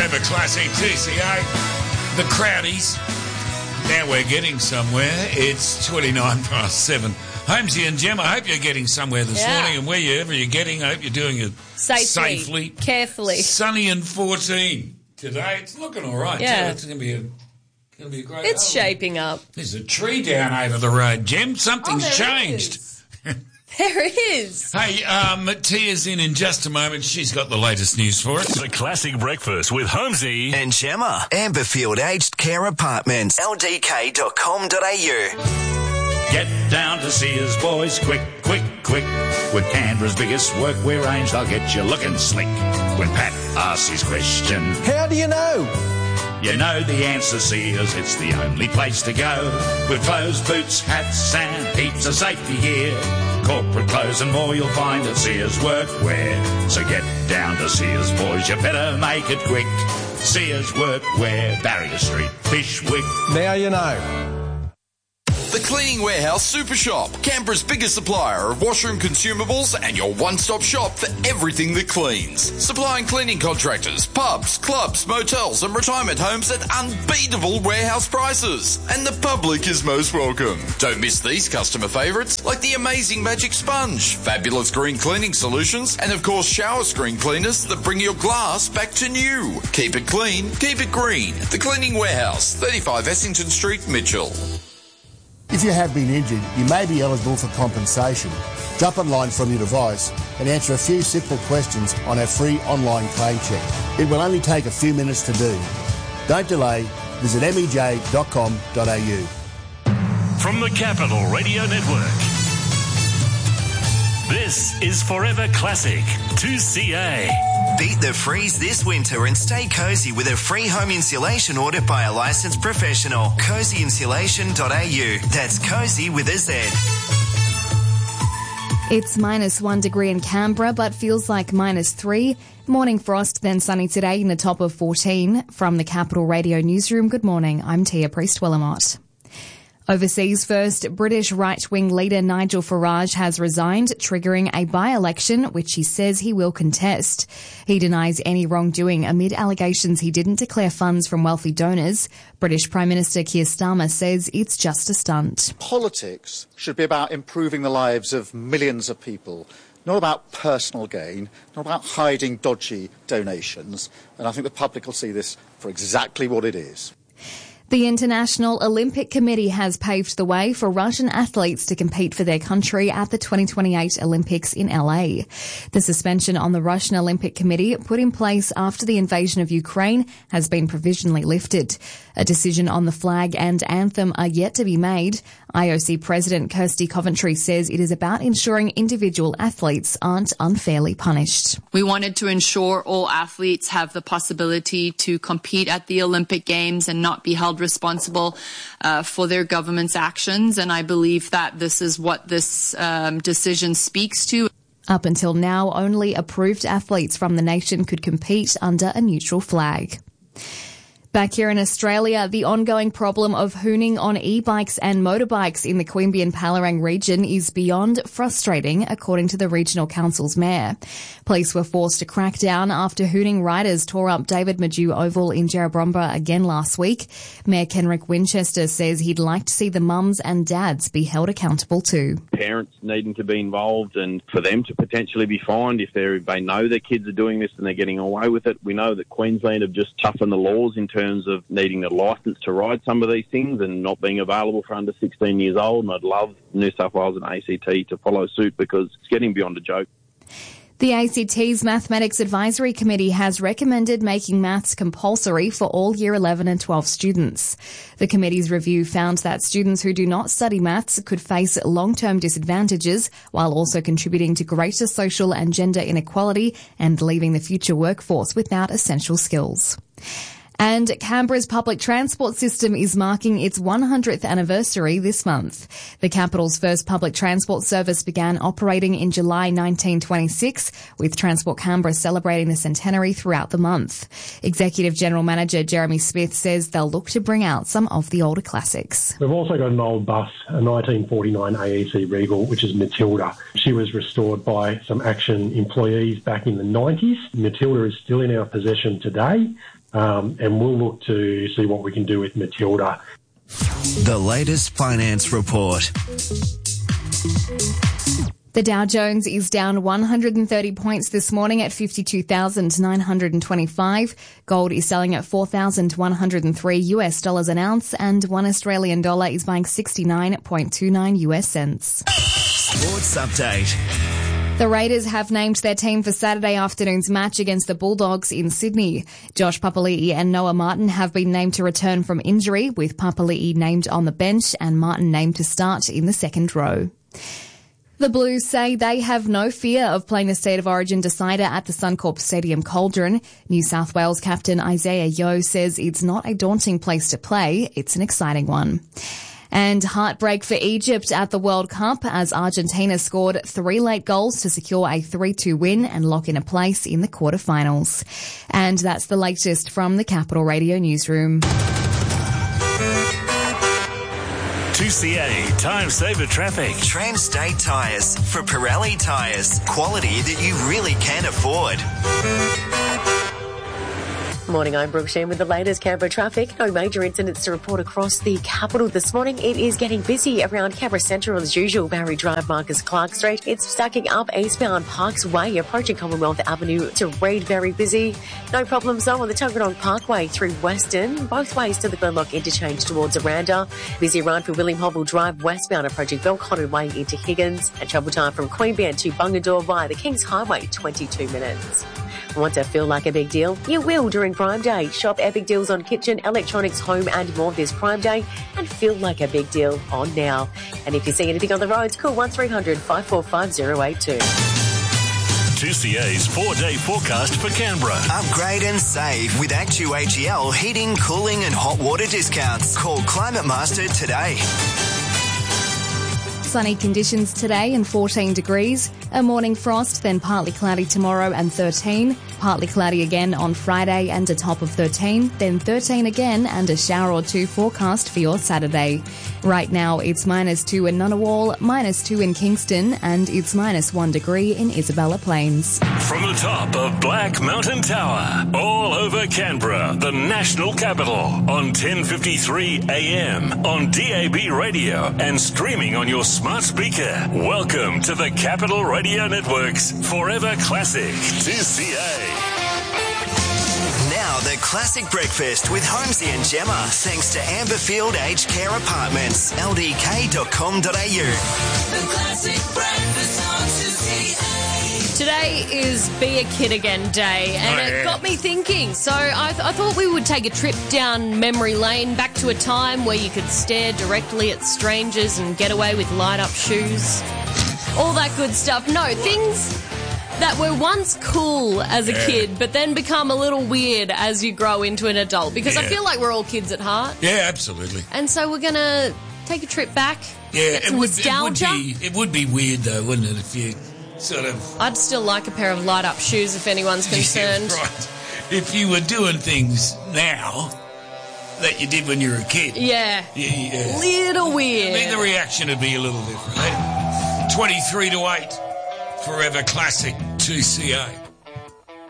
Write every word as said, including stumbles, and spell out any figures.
Forever Classic T C A. The Crowdies. Now we're getting somewhere. It's twenty-nine past seven. Holmesy and Jem, I hope you're getting somewhere this yeah. morning, and wherever you're getting, I hope you're doing it safely, safely. carefully. Sunny and fourteen today. It's looking all right. Yeah. Too. It's going to be a Going to be a great It's album. shaping up. There's a tree down over the road, Jem. Something's oh, there changed. There is. Hey, um, Tia's in in just a moment. She's got the latest news for us. The Classic Breakfast with Holmesy and Gemma. Amberfield Aged Care Apartments. L D K dot com dot a u. Get down to Sears, boys, quick, quick, quick. With Canberra's biggest workwear range, they'll get you looking slick. When Pat asks his question, how do you know? You know the answer, Sears, it's the only place to go. With clothes, boots, hats and heaps of safety gear. Corporate clothes and more you'll find at Sears Workwear. So get down to Sears, boys, you better make it quick. Sears Workwear, Barrier Street, Fishwick. Now you know. The Cleaning Warehouse Super Shop, Canberra's biggest supplier of washroom consumables and your one-stop shop for everything that cleans. Supplying cleaning contractors, pubs, clubs, motels and retirement homes at unbeatable warehouse prices. And the public is most welcome. Don't miss these customer favourites like the amazing Magic Sponge, fabulous green cleaning solutions and of course shower screen cleaners that bring your glass back to new. Keep it clean, keep it green. The Cleaning Warehouse, thirty-five Essington Street, Mitchell. If you have been injured, you may be eligible for compensation. Jump online from your device and answer a few simple questions on our free online claim check. It will only take a few minutes to do. Don't delay. Visit m e j dot com dot a u. From the Capital Radio Network, this is Forever Classic two C A. Beat the freeze this winter and stay cosy with a free home insulation order by a licensed professional. cozy insulation dot a u. That's cozy with a Z. It's minus one degree in Canberra, but feels like minus three. Morning frost, then sunny today in the top of fourteen. From the Capital Radio Newsroom, good morning. I'm Tia Priest-Willamot. Overseas first, British right-wing leader Nigel Farage has resigned, triggering a by-election which he says he will contest. He denies any wrongdoing amid allegations he didn't declare funds from wealthy donors. British Prime Minister Keir Starmer says it's just a stunt. Politics should be about improving the lives of millions of people, not about personal gain, not about hiding dodgy donations. And I think the public will see this for exactly what it is. The International Olympic Committee has paved the way for Russian athletes to compete for their country at the twenty twenty-eight Olympics in L A. The suspension on the Russian Olympic Committee, put in place after the invasion of Ukraine, has been provisionally lifted. A decision on the flag and anthem are yet to be made. I O C President Kirsty Coventry says it is about ensuring individual athletes aren't unfairly punished. We wanted to ensure all athletes have the possibility to compete at the Olympic Games and not be held responsible uh, for their government's actions, and I believe that this is what this um, decision speaks to. Up until now, only approved athletes from the nation could compete under a neutral flag. Back here in Australia, the ongoing problem of hooning on e-bikes and motorbikes in the Queanbeyan-Palerang region is beyond frustrating, according to the Regional Council's mayor. Police were forced to crack down after hooning riders tore up David Maju Oval in Jerrabomba again last week. Mayor Kenrick Winchester says he'd like to see the mums and dads be held accountable too. Parents needing to be involved and for them to potentially be fined if they they know their kids are doing this and they're getting away with it. We know that Queensland have just toughened the laws in terms of needing a licence to ride some of these things and not being available for under sixteen years old. And I'd love New South Wales and A C T to follow suit because it's getting beyond a joke. The A C T's Mathematics Advisory Committee has recommended making maths compulsory for all Year eleven and twelve students. The committee's review found that students who do not study maths could face long-term disadvantages while also contributing to greater social and gender inequality and leaving the future workforce without essential skills. And Canberra's public transport system is marking its one hundredth anniversary this month. The capital's first public transport service began operating in July nineteen twenty-six, with Transport Canberra celebrating the centenary throughout the month. Executive General Manager Jeremy Smith says they'll look to bring out some of the older classics. We've also got an old bus, a nineteen forty-nine A E C Regal, which is Matilda. She was restored by some Action employees back in the nineties. Matilda is still in our possession today. um, and we'll look to see what we can do with Matilda. The latest finance report. The Dow Jones is down one hundred thirty points this morning at fifty-two thousand nine hundred twenty-five. Gold is selling at four thousand one hundred three U S dollars an ounce, and one Australian dollar is buying sixty-nine point two nine U S cents. Sports update. The Raiders have named their team for Saturday afternoon's match against the Bulldogs in Sydney. Josh Papali'i and Noah Martin have been named to return from injury, with Papali'i named on the bench and Martin named to start in the second row. The Blues say they have no fear of playing a State of Origin decider at the Suncorp Stadium Cauldron. New South Wales captain Isaiah Yeo says it's not a daunting place to play, it's an exciting one. And heartbreak for Egypt at the World Cup as Argentina scored three late goals to secure a three two win and lock in a place in the quarterfinals. And that's the latest from the Capital Radio newsroom. two C A Time Saver Traffic. Trans-State Tyres. For Pirelli Tyres. Quality that you really can afford. Morning, I'm Brooke Sheen with the latest Canberra traffic. No major incidents to report across the capital this morning. It is getting busy around Canberra Central as usual. Barry Drive, Marcus Clark Street. It's stacking up eastbound Parks Way, approaching Commonwealth Avenue to Reid. Very busy. No problems though on the Tuggeranong Parkway through Western. Both ways to the Glenlock interchange towards Aranda. Busy ride for William Hobble Drive westbound, approaching Belconnen Way into Higgins. And travel time from Queanbeyan to Bungendore via the Kings Highway, twenty-two minutes. Want to feel like a big deal? You will during Prime Day. Shop epic deals on kitchen, electronics, home and more this Prime Day and feel like a big deal on now. And if you see anything on the roads, call one three hundred five four five zero eight two. two C A's four-day forecast for Canberra. Upgrade and save with Actu H E L heating, cooling and hot water discounts. Call Climate Master today. Sunny conditions today and fourteen degrees. A morning frost, then partly cloudy tomorrow and thirteen. Partly cloudy again on Friday and a top of thirteen. Then thirteen again and a shower or two forecast for your Saturday. Right now it's minus two in Ngunnawal, minus two in Kingston, and it's minus one degree in Isabella Plains. From the top of Black Mountain Tower, all over Canberra, the national capital, on ten fifty-three A M, on D A B radio and streaming on your smart speaker. Welcome to the Capital Radio Network's Forever Classic two C A. Now the Classic Breakfast with Holmesy and Gemma, thanks to Amberfield Aged Care Apartments, L D K dot com dot A U. The Classic Breakfast on two C A. Today is Be a Kid Again Day, and Oh, yeah. it got me thinking. So I, th- I thought we would take a trip down memory lane, back to a time where you could stare directly at strangers and get away with light-up shoes. All that good stuff. No, things that were once cool as a Yeah. kid, but then become a little weird as you grow into an adult. Because I Yeah. feel like we're all kids at heart. Yeah, absolutely. And so we're going to take a trip back. Yeah, get it some would, it would nostalgia. be it would be weird though, wouldn't it, if you sort of I'd still like a pair of light-up shoes if anyone's concerned. Yeah, right. If you were doing things now that you did when you were a kid. Yeah. Yeah, yeah. Little weird. I mean, the reaction would be a little different. Eh? twenty-three to eight. Forever Classic two C A.